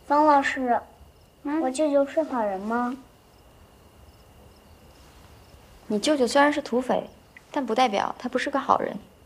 方老师，我舅舅是好人吗？ 你舅舅虽然是土匪，但不代表他不是个好人。